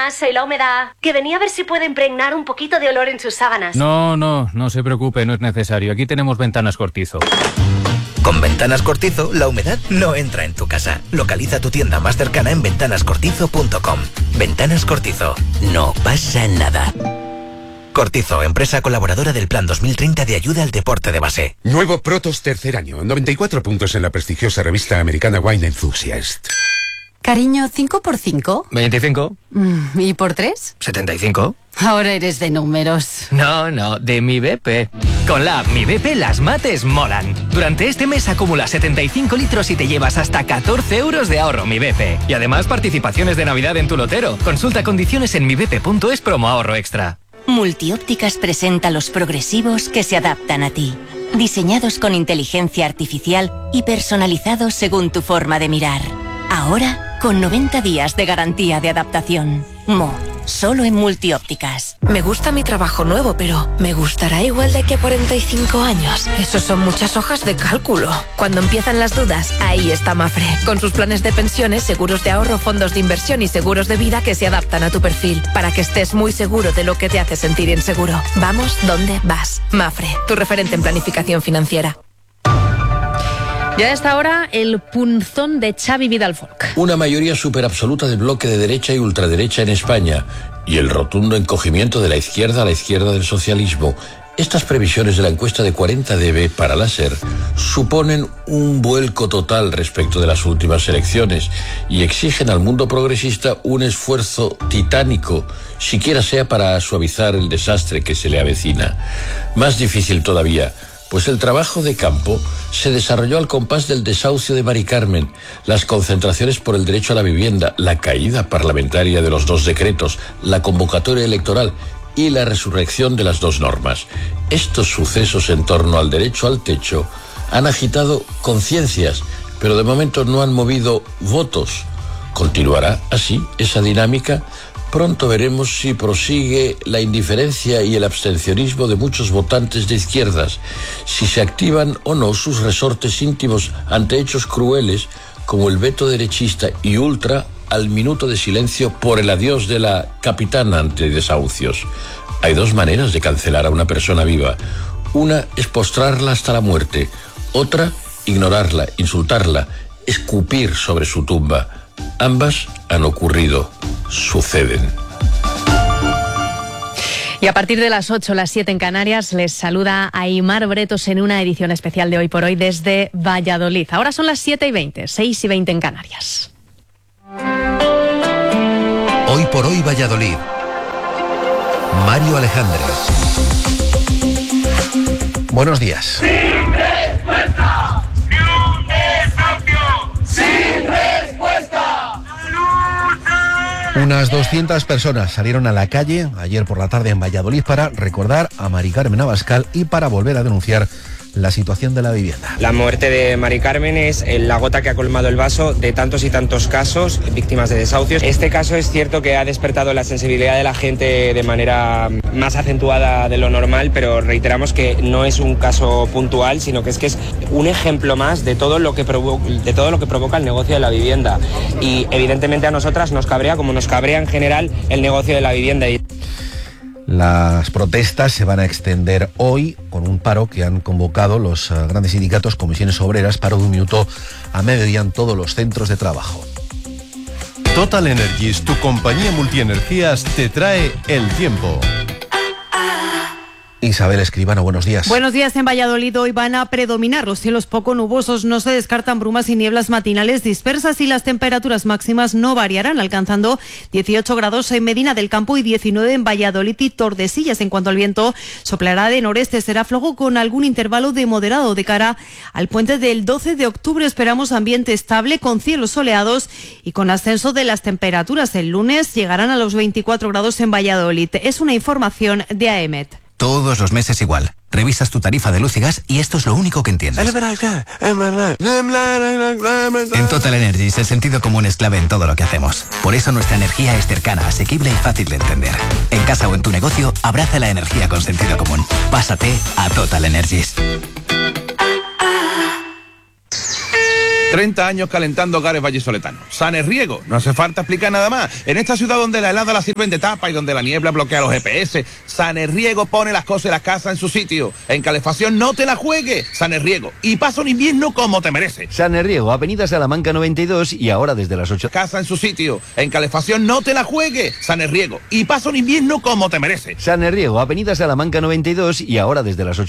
Buenas, soy la humedad. Que venía a ver si puede impregnar un poquito de olor en sus sábanas. No se preocupe, no es necesario. Aquí tenemos Ventanas Cortizo. Con Ventanas Cortizo, la humedad no entra en tu casa. Localiza tu tienda más cercana en ventanascortizo.com. Ventanas Cortizo. No pasa nada. Cortizo, empresa colaboradora del Plan 2030 de ayuda al deporte de base. Nuevo Protos tercer año. 94 puntos en la prestigiosa revista americana Wine Enthusiast. Cariño, ¿5 por 5? 25. ¿Y por 3? 75. Ahora eres de números. No, de Mi BP. Con la app Mi BP las mates molan. Durante este mes acumula 75 litros y te llevas hasta 14 euros de ahorro Mi BP. Y además participaciones de Navidad en tu lotero. Consulta condiciones en mibp.es promo ahorro extra. Multiópticas presenta los progresivos que se adaptan a ti. Diseñados con inteligencia artificial y personalizados según tu forma de mirar. Ahora, con 90 días de garantía de adaptación. Solo en Multiópticas. Me gusta mi trabajo nuevo, pero ¿me gustará igual de aquí a 45 años? Eso son muchas hojas de cálculo. Cuando empiezan las dudas, ahí está Mafre. Con sus planes de pensiones, seguros de ahorro, fondos de inversión y seguros de vida que se adaptan a tu perfil, para que estés muy seguro de lo que te hace sentir inseguro. Vamos donde vas. Mafre, tu referente en planificación financiera. Ya a esta hora, el punzón de Xavi Vidal-Folk. Una mayoría superabsoluta del bloque de derecha y ultraderecha en España y el rotundo encogimiento de la izquierda a la izquierda del socialismo. Estas previsiones de la encuesta de 40dB para la SER suponen un vuelco total respecto de las últimas elecciones y exigen al mundo progresista un esfuerzo titánico, siquiera sea para suavizar el desastre que se le avecina. Más difícil todavía, pues el trabajo de campo se desarrolló al compás del desahucio de Mari Carmen, las concentraciones por el derecho a la vivienda, la caída parlamentaria de los 2 decretos, la convocatoria electoral y la resurrección de las 2 normas. Estos sucesos en torno al derecho al techo han agitado conciencias, pero de momento no han movido votos. ¿Continuará así esa dinámica? Pronto veremos si prosigue la indiferencia y el abstencionismo de muchos votantes de izquierdas, si se activan o no sus resortes íntimos ante hechos crueles como el veto derechista y ultra al minuto de silencio por el adiós de la capitana ante desahucios. Hay 2 maneras de cancelar a una persona viva. Una es postrarla hasta la muerte, otra, ignorarla, insultarla, escupir sobre su tumba. Ambas han ocurrido, suceden. Y a partir de las 8, las 7 en Canarias, les saluda Aimar Bretos en una edición especial de Hoy por Hoy desde Valladolid. Ahora son las 7:20, 6:20 en Canarias. Hoy por Hoy Valladolid. Mario Alejandre. Buenos días. ¡Sin respuesta! ¡Ni un desahucio! ¡Sin respuesta! Unas 200 personas salieron a la calle ayer por la tarde en Valladolid para recordar a Mari Carmen Abascal y para volver a denunciar la situación de la vivienda. La muerte de Mari Carmen es la gota que ha colmado el vaso de tantos y tantos casos víctimas de desahucios. Este caso es cierto que ha despertado la sensibilidad de la gente de manera más acentuada de lo normal, pero reiteramos que no es un caso puntual, sino que es un ejemplo más de todo lo que provoca el negocio de la vivienda. Y evidentemente a nosotras nos cabrea, como nos cabrea en general, el negocio de la vivienda. Las protestas se van a extender hoy con un paro que han convocado los grandes sindicatos, comisiones obreras, paro de 1 minuto a mediodía en todos los centros de trabajo. Total Energies, tu compañía multienergías, te trae el tiempo. Isabel Escribano, buenos días. Buenos días. En Valladolid hoy van a predominar los cielos poco nubosos. No se descartan brumas y nieblas matinales dispersas y las temperaturas máximas no variarán, alcanzando 18 grados en Medina del Campo y 19 en Valladolid y Tordesillas. En cuanto al viento, soplará de noreste, será flojo con algún intervalo de moderado. De cara al puente del 12 de octubre esperamos ambiente estable con cielos soleados y con ascenso de las temperaturas. El lunes llegarán a los 24 grados en Valladolid. Es una información de AEMET. Todos los meses igual. Revisas tu tarifa de luz y gas y esto es lo único que entiendes. En Total Energies el sentido común es clave en todo lo que hacemos. Por eso nuestra energía es cercana, asequible y fácil de entender. En casa o en tu negocio, abraza la energía con sentido común. Pásate a Total Energies. 30 años calentando hogares vallisoletanos. Sanerriego, no hace falta explicar nada más. En esta ciudad donde la helada la sirven de tapa y donde la niebla bloquea los GPS, Sanerriego pone las cosas de la casa en su sitio. En calefacción no te la juegues, Sanerriego. Y pasa un invierno como te merece. Sanerriego, Avenida Salamanca 92 y ahora desde las 8. Casa en su sitio. En calefacción no te la juegues, Sanerriego. Y pasa un invierno como te merece. Sanerriego, Avenida Salamanca 92 y ahora desde las 8.